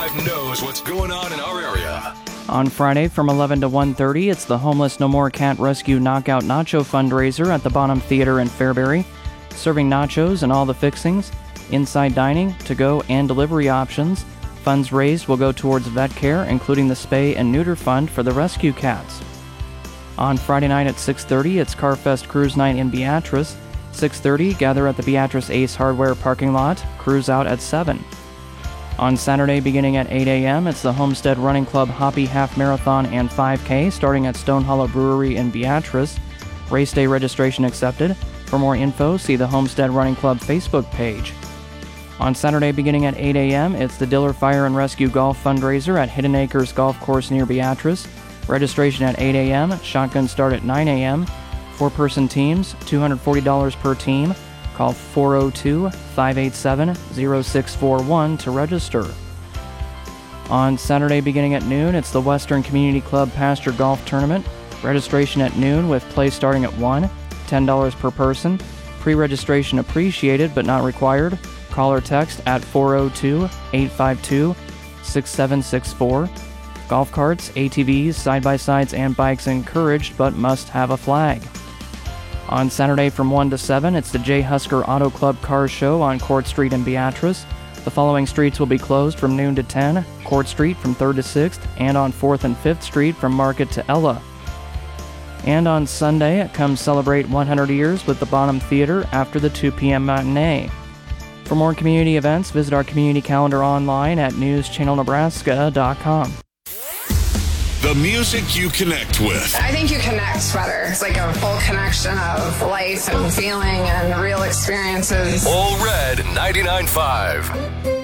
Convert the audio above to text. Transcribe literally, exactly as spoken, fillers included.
five knows what's going on in our area. On Friday from eleven to one thirty, it's the Homeless No More Cat Rescue Knockout Nacho fundraiser at the Bonham Theater in Fairbury. Serving nachos and all the fixings, inside dining, to-go, and delivery options. Funds raised will go towards vet care, including the spay and neuter fund for the rescue cats. On Friday night at six thirty, it's Carfest Cruise Night in Beatrice. six thirty, gather at the Beatrice Ace Hardware parking lot. Cruise out at seven. On Saturday, beginning at eight a.m., it's the Homestead Running Club Hoppy Half Marathon and five K, starting at Stone Hollow Brewery in Beatrice. Race day registration accepted. For more info, see the Homestead Running Club Facebook page. On Saturday, beginning at eight a.m., it's the Diller Fire and Rescue Golf Fundraiser at Hidden Acres Golf Course near Beatrice. Registration at eight a.m., shotguns start at nine a.m. Four-person teams, two hundred forty dollars per team. Call four oh two, five eight seven, oh six four one to register. On Saturday, beginning at noon, it's the Western Community Club Pasture Golf Tournament. Registration at noon with play starting at one. ten dollars per person. Pre-registration appreciated but not required. Call or text at four oh two, eight five two, six seven six four. Golf carts, A T Vs, side-by-sides, and bikes encouraged but must have a flag. On Saturday from one to seven, it's the J. Husker Auto Club Car Show on Court Street in Beatrice. The following streets will be closed from noon to ten, Court Street from third to sixth, and on fourth and fifth Street from Market to Ella. And on Sunday, come celebrate one hundred years with the Bonham Theater after the two p.m. matinee. For more community events, visit our community calendar online at news channel nebraska dot com. The music you connect with. I think you connect better. It's like a full connection of life and feeling and real experiences. All Red ninety-nine point five.